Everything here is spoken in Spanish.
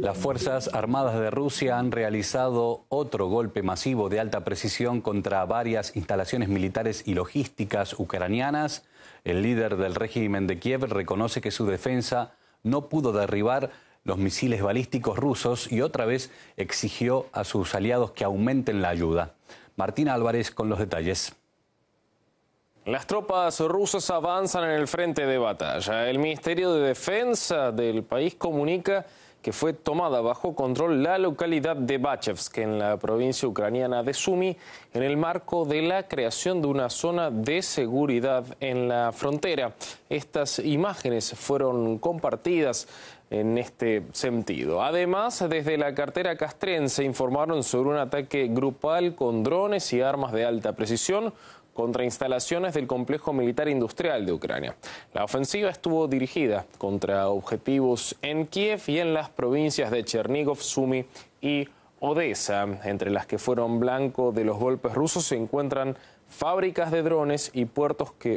Las Fuerzas Armadas de Rusia han realizado otro golpe masivo de alta precisión contra varias instalaciones militares y logísticas ucranianas. El líder del régimen de Kiev reconoce que su defensa no pudo derribar los misiles balísticos rusos y otra vez exigió a sus aliados que aumenten la ayuda. Martín Álvarez con los detalles. Las tropas rusas avanzan en el frente de batalla. El Ministerio de Defensa del país comunica que fue tomada bajo control la localidad de Bachevsk, en la provincia ucraniana de Sumy, en el marco de la creación de una zona de seguridad en la frontera. Estas imágenes fueron compartidas en este sentido. Además, desde la cartera castrense informaron sobre un ataque grupal con drones y armas de alta precisión contra instalaciones del complejo militar industrial de Ucrania. La ofensiva estuvo dirigida contra objetivos en Kiev y en las provincias de Chernigov, Sumy y Odesa. Entre las que fueron blanco de los golpes rusos se encuentran fábricas de drones y puertos que